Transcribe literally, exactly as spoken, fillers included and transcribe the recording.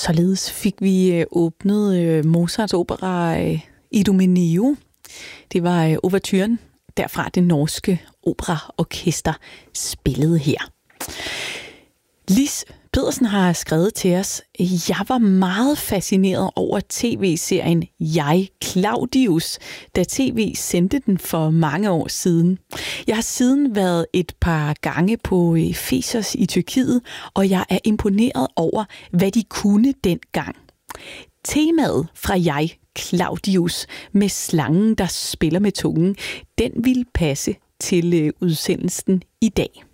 således fik vi åbnet Mozarts opera Idomeneo. Det var ouverturen derfra, det norske operaorkester spillede her. Lis Pedersen har skrevet til os: Jeg var meget fascineret over tv-serien Jeg, Claudius, da tv sendte den for mange år siden. Jeg har siden været et par gange på Efesos i Tyrkiet, og jeg er imponeret over, hvad de kunne dengang. Temaet fra Jeg, Claudius med slangen, der spiller med tungen, den ville passe til udsendelsen i dag.